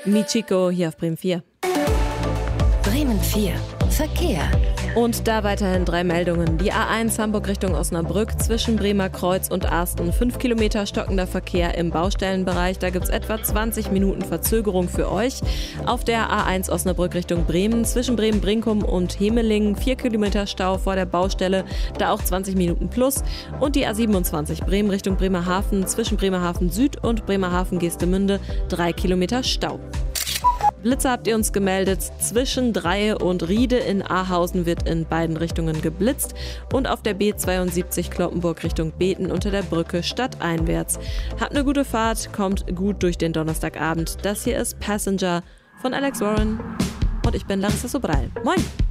Michiko hier auf Bremen 4. Bremen 4. Verkehr. Und da weiterhin 3 Meldungen. Die A1 Hamburg Richtung Osnabrück zwischen Bremer Kreuz und Arsten. 5 Kilometer stockender Verkehr im Baustellenbereich. Da gibt es etwa 20 Minuten Verzögerung für euch. Auf der A1 Osnabrück Richtung Bremen zwischen Bremen-Brinkum und Hemelingen 4 Kilometer Stau vor der Baustelle. Da auch 20 Minuten plus. Und die A27 Bremen Richtung Bremerhaven zwischen Bremerhaven Süd und Bremerhaven Geestemünde 3 Kilometer Stau. Blitze habt ihr uns gemeldet. Zwischen Dreie und Riede in Ahausen wird in beiden Richtungen geblitzt und auf der B72 Cloppenburg Richtung Beten unter der Brücke stadteinwärts. Habt eine gute Fahrt, kommt gut durch den Donnerstagabend. Das hier ist Passenger von Alex Warren und ich bin Larissa Sobral. Moin!